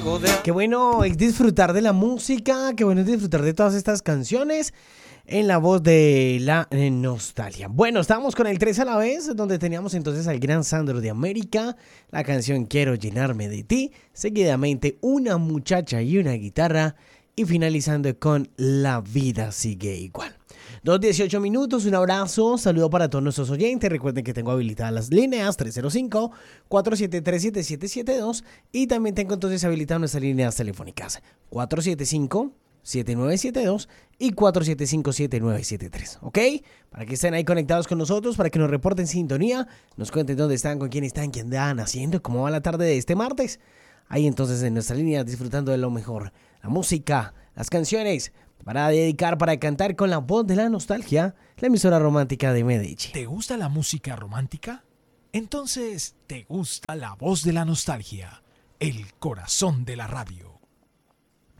Qué bueno es disfrutar de la música, qué bueno es disfrutar de todas estas canciones en la voz de la nostalgia. Bueno, estábamos con el 3 a la vez, donde teníamos entonces al gran Sandro de América, la canción Quiero llenarme de ti, seguidamente Una muchacha y una guitarra, y finalizando con La vida sigue igual. 2:18 minutos, un abrazo, saludo para todos nuestros oyentes. Recuerden que tengo habilitadas las líneas 305-473-7772 y también tengo entonces habilitadas nuestras líneas telefónicas 475-7972 y 475-7973, ¿ok? Para que estén ahí conectados con nosotros, para que nos reporten sintonía, nos cuenten dónde están, con quién están, qué andan haciendo, cómo va la tarde de este martes. Ahí entonces en nuestra línea disfrutando de lo mejor, la música, las canciones, para dedicar, para cantar con la voz de la nostalgia, la emisora romántica de Medellín. ¿Te gusta la música romántica? Entonces, ¿te gusta la voz de la nostalgia? El corazón de la radio.